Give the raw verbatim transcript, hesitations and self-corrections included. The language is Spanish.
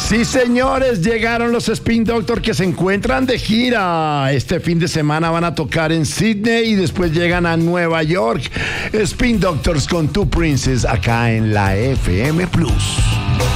Sí, señores, llegaron los Spin Doctor que se encuentran de gira. Este fin de semana van a tocar en Sydney y después llegan a Nueva York. Spin Doctors con Two Princes acá en la F M Plus.